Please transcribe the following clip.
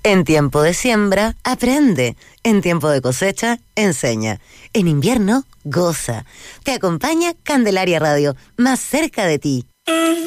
En tiempo de siembra, aprende. En tiempo de cosecha, enseña. En invierno, goza. Te acompaña Candelaria Radio, más cerca de ti.